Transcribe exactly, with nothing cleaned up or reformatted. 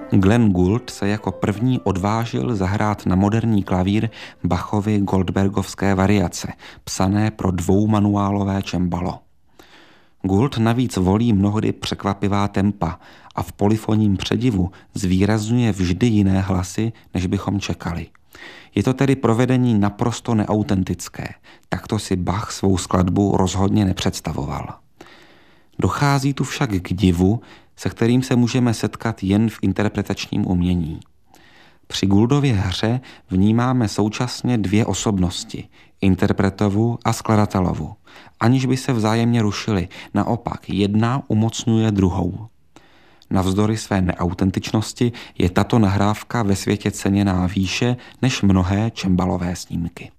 Glenn Gould se jako první odvážil zahrát na moderní klavír Bachovy Goldbergovské variace, psané pro dvoumanuálové cembalo. Gould navíc volí mnohdy překvapivá tempa a v polyfonním předivu zvýrazňuje vždy jiné hlasy, než bychom čekali. Je to tedy provedení naprosto neautentické, takto si Bach svou skladbu rozhodně nepředstavoval. Dochází tu však k divu, se kterým se můžeme setkat jen v interpretačním umění. Při Gouldově hře vnímáme současně dvě osobnosti, interpretovu a skladatelovu, aniž by se vzájemně rušily, naopak jedna umocňuje druhou. Navzdory své neautentičnosti je tato nahrávka ve světě ceněná výše než mnohé cembalové snímky.